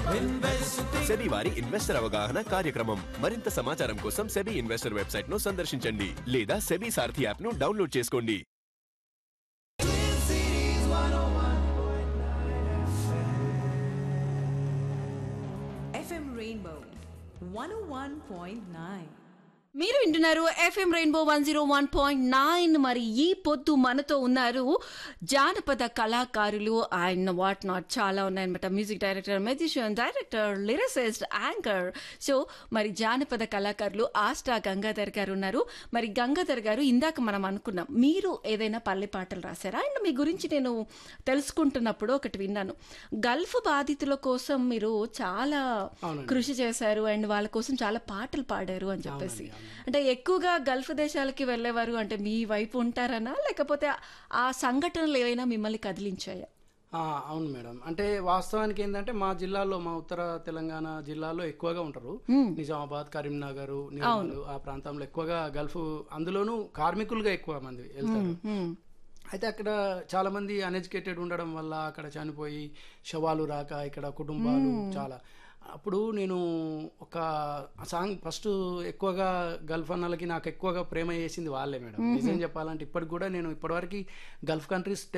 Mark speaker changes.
Speaker 1: SEBI వారి investor అవగాహన కార్యక్రమం. మరింత సమాచారం కోసం సెబీ ఇన్వెస్టర్ వెబ్సైట్ ను సందర్శించండి లేదా సెబీ సారథి యాప్ ను డౌన్లోడ్ చేసుకోండి.
Speaker 2: FM Rainbow 101.9.
Speaker 3: మీరు వింటున్నారు ఎఫ్ఎం రెయిన్బో 101.9. మరి ఈ పొద్దు మనతో ఉన్నారు జానపద కళాకారులు అండ్ వాట్ నాట్ చాలా ఉన్నాయన్నమాట. Music director, musician, director, lyricist, anchor. So మరి జానపద కళాకారులు ఆస్టా గంగాధర్ గారు ఉన్నారు. మరి గంగాధర్ గారు, ఇందాక మనం అనుకున్నాం మీరు ఏదైనా పల్లె పాటలు రాశారా? అండ్ మీ గురించి నేను తెలుసుకుంటున్నప్పుడు ఒకటి విన్నాను, గల్ఫ్ బాధితుల కోసం మీరు చాలా కృషి చేశారు అండ్ వాళ్ళ కోసం చాలా పాటలు పాడారు అని చెప్పేసి. అంటే ఎక్కువగా గల్ఫ్ దేశాలకి వెళ్ళేవారు అంటే మీ వైపు ఉంటారనా, లేకపోతే ఆ సంఘటనలు ఏవైనా మిమ్మల్ని కదిలించాయా?
Speaker 4: అవును మేడం. అంటే వాస్తవానికి ఏంటంటే మా జిల్లాలో, మా ఉత్తర తెలంగాణ జిల్లాలో ఎక్కువగా ఉంటారు. నిజామాబాద్, కరీంనగర్, నిర్మల్ ఆ ప్రాంతంలో ఎక్కువగా గల్ఫ్, అందులోనూ కార్మికులుగా ఎక్కువ మంది వెళ్తారు. అయితే అక్కడ చాలా మంది అన్ఎడ్యుకేటెడ్ ఉండడం వల్ల అక్కడ చనిపోయి శవాలు రాక ఇక్కడ కుటుంబాలు చాలా. అప్పుడు నేను ఒక సాంగ్ ఫస్ట్ ఎక్కువగా గల్ఫ్ అన్నలకి నాకు ఎక్కువగా ప్రేమ చేసింది వాళ్ళే మేడం. నిజం చెప్పాలంటే ఇప్పటికి కూడా నేను ఇప్పటివరకు గల్ఫ్ కంట్రీస్